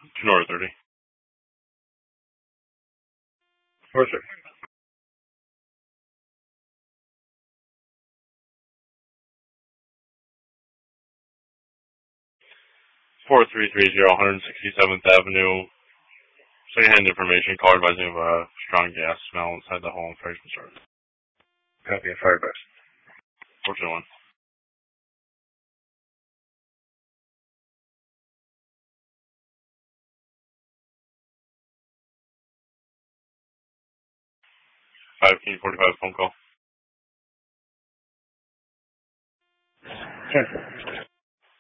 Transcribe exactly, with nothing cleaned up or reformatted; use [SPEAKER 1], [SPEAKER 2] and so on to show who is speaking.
[SPEAKER 1] Two North thirty. Four six. Four three three zero, one hundred sixty seventh Avenue. Secondhand information. Call advising of a strong gas smell inside the home. Fire started.
[SPEAKER 2] Copy of Firebase.
[SPEAKER 1] four two one. fifteen forty-five phone call.
[SPEAKER 2] Sure.